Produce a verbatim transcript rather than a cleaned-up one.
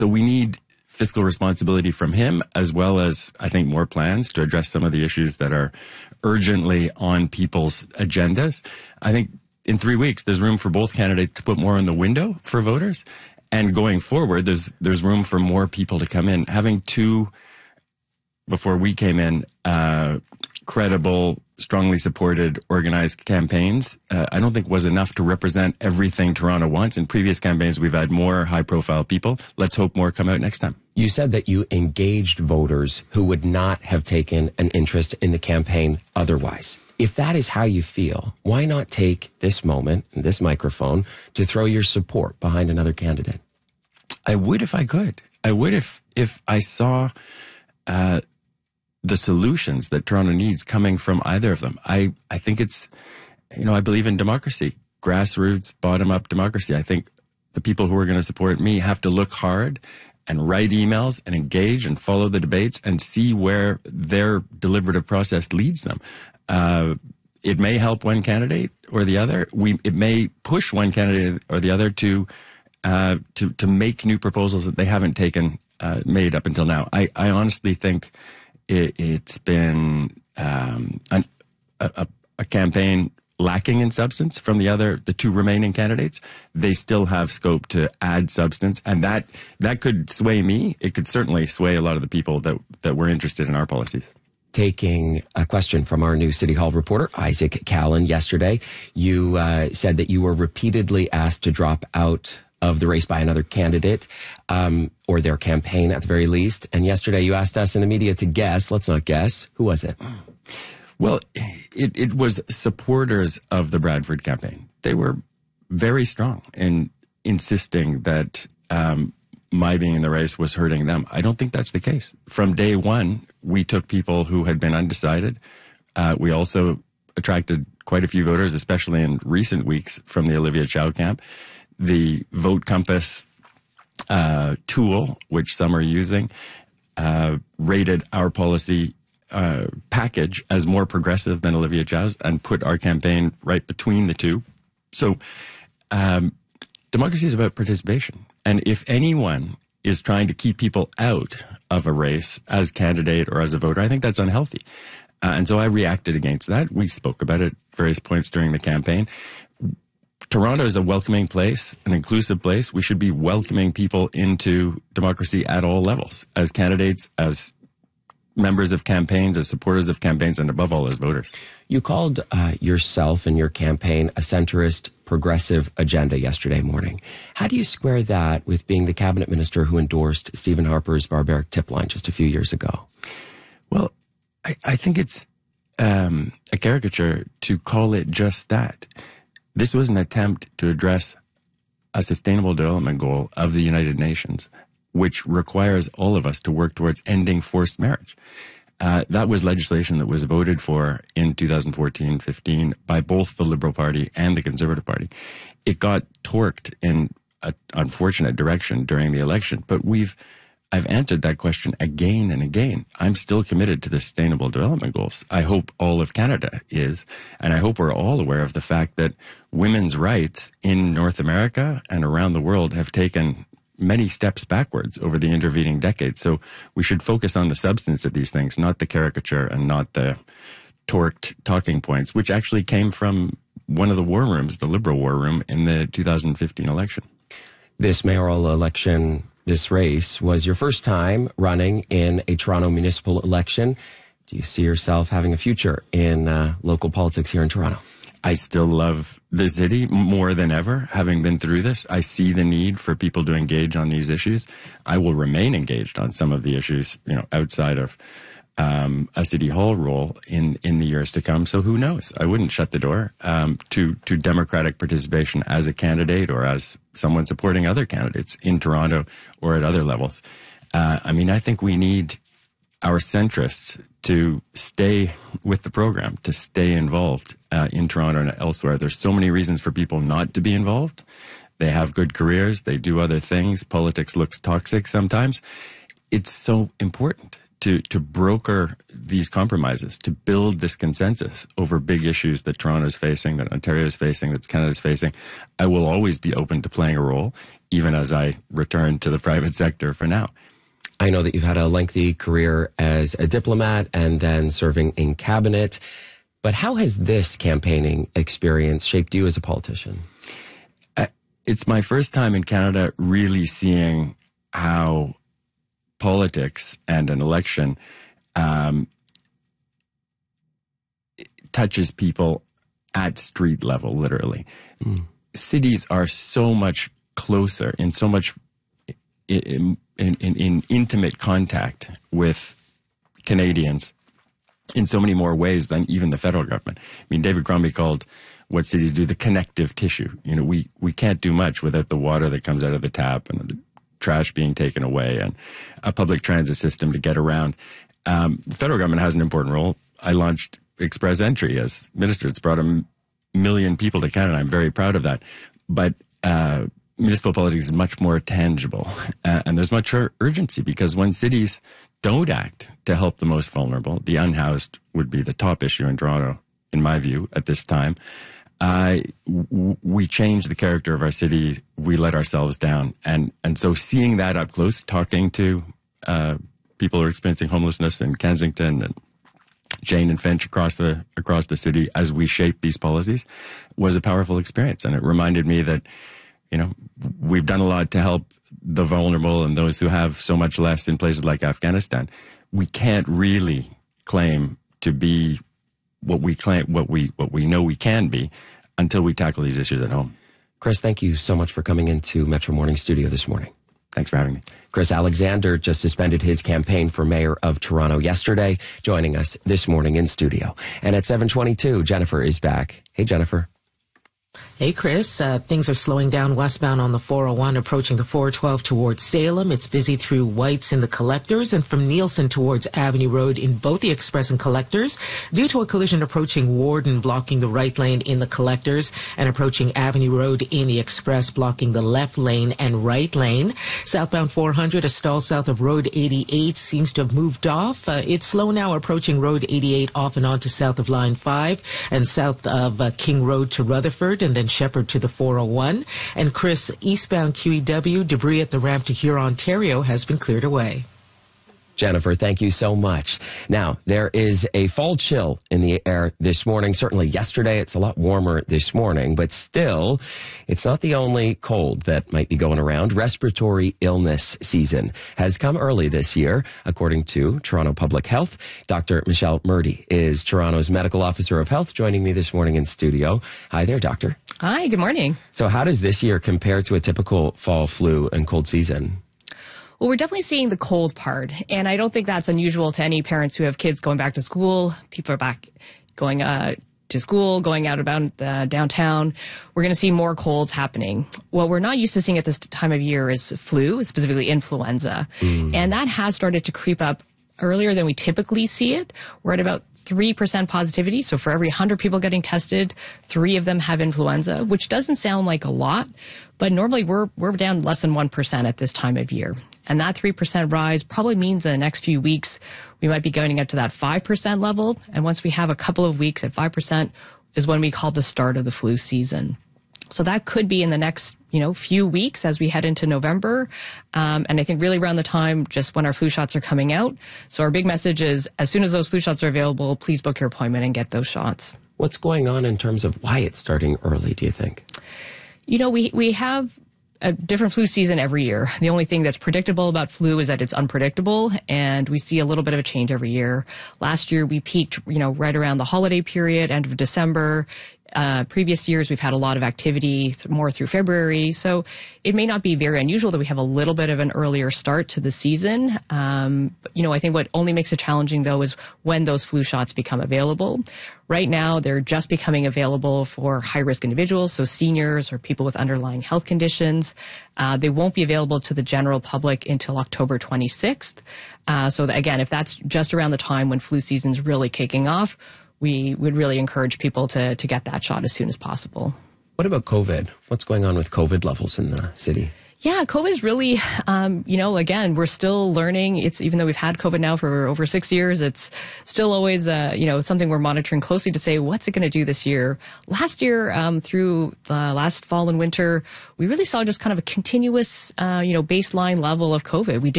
So we need fiscal responsibility from him, as well as, I think, more plans to address some of the issues that are urgently on people's agendas. I think in three weeks, there's room for both candidates to put more in the window for voters. And going forward, there's there's room for more people to come in. Having two, before we came in, uh, credible, strongly supported, organized campaigns, uh, I don't think was enough to represent everything Toronto wants. In previous campaigns, we've had more high-profile people. Let's hope more come out next time. You said that you engaged voters who would not have taken an interest in the campaign otherwise. If that is how you feel, why not take this moment, this microphone, to throw your support behind another candidate? I would if I could. I would if if I saw uh, the solutions that Toronto needs coming from either of them. I, I think it's, you know, I believe in democracy, grassroots, bottom-up democracy. I think the people who are going to support me have to look hard and write emails and engage and follow the debates and see where their deliberative process leads them. Uh, it may help one candidate or the other. We, it may push one candidate or the other to, uh, to, to make new proposals that they haven't taken, uh, made up until now. I, I honestly think it, it's been, um, an, a, a campaign lacking in substance from the other, the two remaining candidates. They still have scope to add substance, and that, that could sway me. It could certainly sway a lot of the people that, that were interested in our policies. Taking a question from our new City Hall reporter, Isaac Callan, yesterday. You uh, said that you were repeatedly asked to drop out of the race by another candidate, um, or their campaign at the very least. And yesterday you asked us in the media to guess. Let's not guess. Who was it? Well, it, it was supporters of the Bradford campaign. They were very strong in insisting that um, my being in the race was hurting them. I don't think that's the case. From day one, we took people who had been undecided. Uh, we also attracted quite a few voters, especially in recent weeks, from the Olivia Chow camp. The Vote Compass uh, tool, which some are using, uh, rated our policy uh, package as more progressive than Olivia Chow's and put our campaign right between the two. So um, democracy is about participation. And if anyone is trying to keep people out of a race as candidate or as a voter, I think that's unhealthy. Uh, and so I reacted against that. We spoke about it at various points during the campaign. Toronto is a welcoming place, an inclusive place. We should be welcoming people into democracy at all levels, as candidates, as members of campaigns, as supporters of campaigns, and above all, as voters. You called uh, yourself and your campaign a centrist progressive agenda yesterday morning. How do you square that with being the cabinet minister who endorsed Stephen Harper's barbaric tip line just a few years ago? Well, I, I think it's um, a caricature to call it just that. This was an attempt to address a sustainable development goal of the United Nations, which requires all of us to work towards ending forced marriage. Uh, that was legislation that was voted for in two thousand fourteen fifteen by both the Liberal Party and the Conservative Party. It got torqued in an unfortunate direction during the election, but we've I've answered that question again and again. I'm still committed to the Sustainable Development Goals. I hope all of Canada is, and I hope we're all aware of the fact that women's rights in North America and around the world have taken many steps backwards over the intervening decades. So we should focus on the substance of these things, not the caricature and not the torqued talking points, which actually came from one of the war rooms, the Liberal war room, in the two thousand fifteen election. This mayoral election, this race, was your first time running in a Toronto municipal election. Do you see yourself having a future in uh, local politics here in Toronto? I still love the city more than ever, having been through this. I see the need for people to engage on these issues. I will remain engaged on some of the issues, you know, outside of um, a city hall role in, in the years to come. So who knows? I wouldn't shut the door um, to, to democratic participation as a candidate or as someone supporting other candidates in Toronto or at other levels. Uh, I mean, I think we need our centrists to stay with the program, to stay involved uh, in Toronto and elsewhere. There's so many reasons for people not to be involved. They have good careers. They do other things. Politics looks toxic sometimes. It's so important to, to broker these compromises, to build this consensus over big issues that Toronto is facing, that Ontario is facing, that Canada is facing. I will always be open to playing a role even as I return to the private sector for now. I know that you've had a lengthy career as a diplomat and then serving in cabinet, but how has this campaigning experience shaped you as a politician? Uh, it's my first time in Canada really seeing how politics and an election um, touches people at street level, literally. Mm. Cities are so much closer, in so much in, in, in intimate contact with Canadians in so many more ways than even the federal government. I mean, David Crombie called what cities do the connective tissue. You know, we, we can't do much without the water that comes out of the tap and the trash being taken away and a public transit system to get around. Um, the federal government has an important role. I launched Express Entry as minister. It's brought a million people to Canada. I'm very proud of that. But uh, municipal politics is much more tangible. Uh, and there's much ur- urgency because when cities don't act to help the most vulnerable, the unhoused would be the top issue in Toronto, in my view, at this time. Uh, w- we change the character of our city. We let ourselves down. And, and so seeing that up close, talking to uh, people who are experiencing homelessness in Kensington and Jane and Finch across the across the city as we shape these policies was a powerful experience. And it reminded me that, you know, we've done a lot to help the vulnerable and those who have so much less in places like Afghanistan. We can't really claim to be what we claim, what we what we know we can be until we tackle these issues at home. Chris, thank you so much for coming into Metro Morning Studio this morning. Thanks for having me. Chris Alexander just suspended his campaign for mayor of Toronto yesterday, joining us this morning in studio. And at seven twenty-two, Jennifer is back. Hey, Jennifer. Hey, Chris. Uh, things are slowing down westbound on the four oh one, approaching the four twelve towards Salem. It's busy through Whites in the Collectors and from Nielsen towards Avenue Road in both the Express and Collectors due to a collision approaching Warden blocking the right lane in the Collectors and approaching Avenue Road in the Express blocking the left lane and right lane. Southbound four hundred, a stall south of Road eighty-eight seems to have moved off. Uh, it's slow now approaching Road eighty-eight off and on to south of Line five and south of uh, King Road to Rutherford and then Shepherd to the four oh one. And Chris, eastbound Q E W, debris at the ramp to Huron, Ontario has been cleared away. Jennifer, thank you so much. Now, there is a fall chill in the air this morning. Certainly yesterday, it's a lot warmer this morning, but still, it's not the only cold that might be going around. Respiratory illness season has come early this year, according to Toronto Public Health. Doctor Michelle Murdy is Toronto's Medical Officer of Health, joining me this morning in studio. Hi there, Doctor. Hi, good morning. So how does this year compare to a typical fall flu and cold season? Well, we're definitely seeing the cold part, and I don't think that's unusual to any parents who have kids going back to school. People are back going uh, to school, going out about uh, downtown. We're going to see more colds happening. What we're not used to seeing at this time of year is flu, specifically influenza, mm. and that has started to creep up earlier than we typically see it. We're at about three percent positivity. So for every one hundred people getting tested, three of them have influenza, which doesn't sound like a lot, but normally we're we're down less than one percent at this time of year. And that three percent rise probably means in the next few weeks, we might be going up to that five percent level. And once we have a couple of weeks at five percent is when we call the start of the flu season. So that could be in the next, you know, few weeks as we head into November. Um, and I think really around the time just when our flu shots are coming out. So our big message is as soon as those flu shots are available, please book your appointment and get those shots. What's going on in terms of why it's starting early, do you think? You know, we, we have a different flu season every year. The only thing that's predictable about flu is that it's unpredictable, and we see a little bit of a change every year. Last year, we peaked, you know, right around the holiday period, end of December. Uh, previous years, we've had a lot of activity th- more through February. So it may not be very unusual that we have a little bit of an earlier start to the season. Um, but, you know, I think what only makes it challenging, though, is when those flu shots become available. Right now, they're just becoming available for high-risk individuals, so seniors or people with underlying health conditions. Uh, they won't be available to the general public until October twenty-sixth. Uh, so that, again, if that's just around the time when flu season's really kicking off, we would really encourage people to, to get that shot as soon as possible. What about COVID? What's going on with COVID levels in the city? Yeah, COVID is really, um, you know, again, we're still learning. It's even though we've had COVID now for over six years, it's still always, uh, you know, something we're monitoring closely to say, what's it going to do this year? Last year, um, through uh, last fall and winter, we really saw just kind of a continuous, uh, you know, baseline level of COVID. We didn't